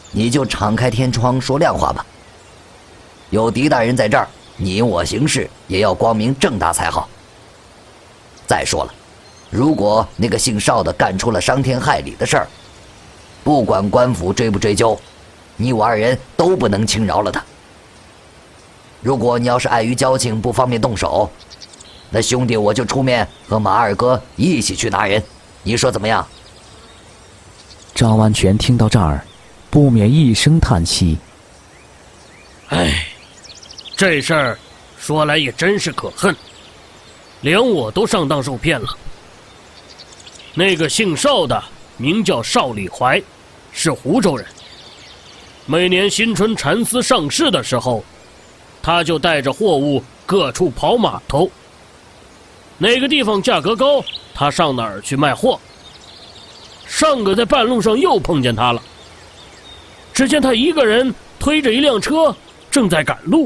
你就敞开天窗说亮话吧。有狄大人在这儿，你我行事也要光明正大才好。再说了，如果那个姓邵的干出了伤天害理的事儿，不管官府追不追究，你我二人都不能轻饶了他。如果你要是碍于交情不方便动手，那兄弟我就出面和马二哥一起去拿人，你说怎么样？ 赵万全听到这儿，不免一声叹息： 哎，这事儿说来也真是可恨，连我都上当受骗了。那个姓邵的名叫邵礼怀，是湖州人。每年新春蚕丝上市的时候，他就带着货物各处跑码头，哪个地方价格高，他上哪儿去卖货。上个在半路上又碰见他了，只见他一个人推着一辆车，正在赶路。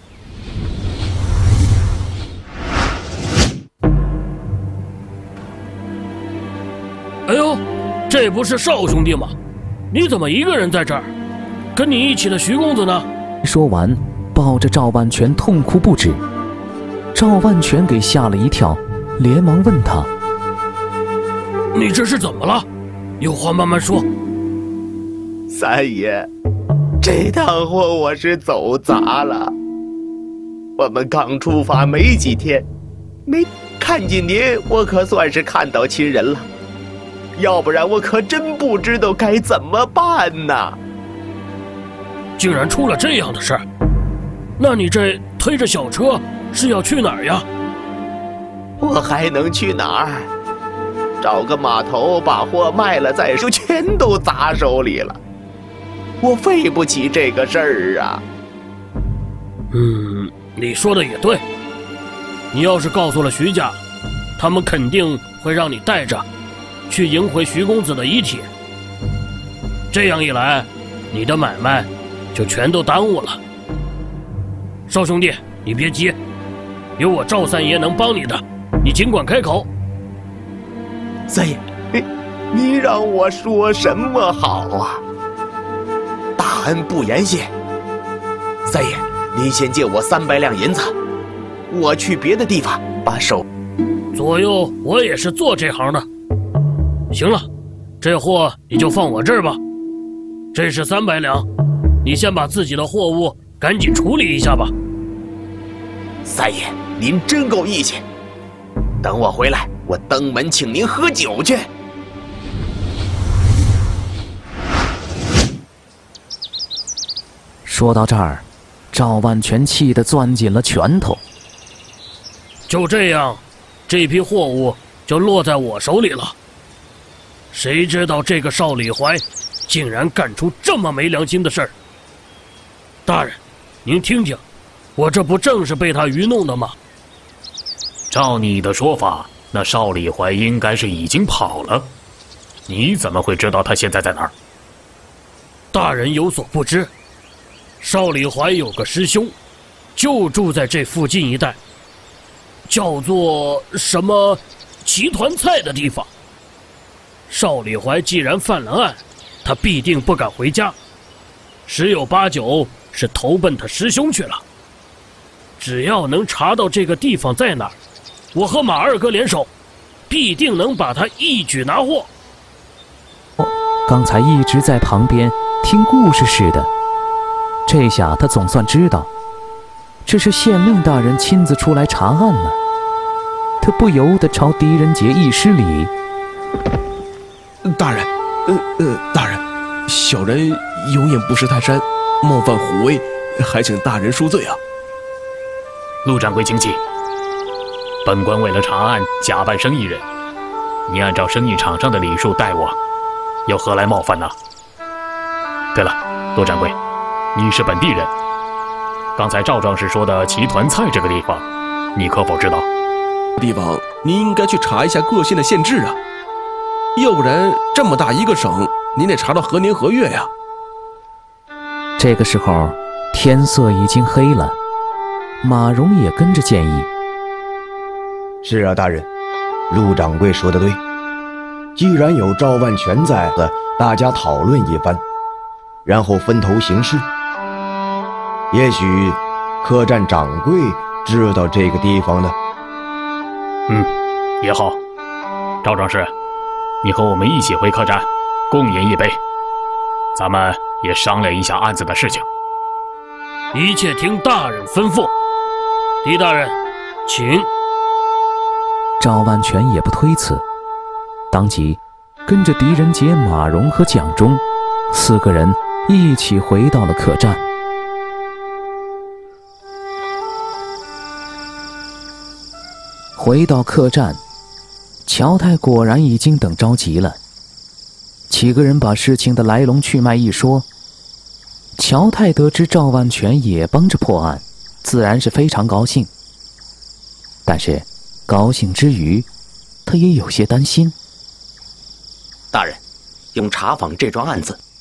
哎呦，这不是邵兄弟吗？你怎么一个人在这儿？跟你一起的徐公子呢？ 说完，抱着赵万全痛哭不止。赵万全给吓了一跳，连忙问他： 你这是怎么了？有话慢慢说。 三爷，这趟货我是走砸了。我们刚出发没几天，没看见您，我可算是看到亲人了。要不然我可真不知道该怎么办呢。 竟然出了这样的事儿，那你这推着小车是要去哪儿呀？ 我还能去哪儿？找个码头把货卖了再说，全都砸手里了。我费不起这个事儿啊。 你说的也对。你要是告诉了徐家，他们肯定会让你带着去迎回徐公子的遗体。这样一来，你的买卖就全都耽误了。邵兄弟，你别急，有我赵三爷能帮你的，你尽管开口。 三爷，你让我说什么好啊？大恩不言谢。三爷，您先借我300两银子，我去别的地方把手。 左右我也是做这行的。行了，这货你就放我这儿吧。这是300两，你先把自己的货物赶紧处理一下吧。 三爷，您真够义气。等我回来，我登门请您喝酒去。 说到这儿，赵万全气得攥紧了拳头。 就这样，这批货物就落在我手里了。谁知道这个邵礼怀竟然干出这么没良心的事儿！大人，您听听，我这不正是被他愚弄的吗？ 照你的说法，那邵礼怀应该是已经跑了。你怎么会知道他现在在哪儿？ 大人有所不知，邵礼怀有个师兄，就住在这附近一带，叫做什么齐团菜的地方。邵礼怀既然犯了案，他必定不敢回家，十有八九是投奔他师兄去了。只要能查到这个地方在哪儿，我和马二哥联手，必定能把他一举拿获。 刚才一直在旁边听故事似的，这下他总算知道，这是县令大人亲自出来查案了。他不由得朝狄仁杰一施礼： 大人，大人，小人有眼不识泰山，冒犯虎威，还请大人恕罪啊。 陆掌柜请起。本官为了查案，假扮生意人，你按照生意场上的礼数待我，又何来冒犯呢？对了，陆掌柜，你是本地人，刚才赵壮士说的齐团菜这个地方，你可否知道？ 地方您应该去查一下各县的县志啊，要不然这么大一个省，您得查到何年何月呀。 这个时候，天色已经黑了，马荣也跟着建议： 是啊，大人，陆掌柜说得对。既然有赵万全在，大家讨论一番， 然后分头行事。也许客栈掌柜知道这个地方呢。 也好。赵壮士，你和我们一起回客栈，共饮一杯，咱们也商量一下案子的事情。 一切听大人吩咐。狄大人，请。 赵万全也不推辞，当即跟着狄仁杰、马荣和蒋忠4个人一起回到了客栈。回到客栈，乔太果然已经等着急了。7个人把事情的来龙去脉一说，乔太得知赵万全也帮着破案，自然是非常高兴。但是高兴之余，他也有些担心。 大人，用查访这桩案子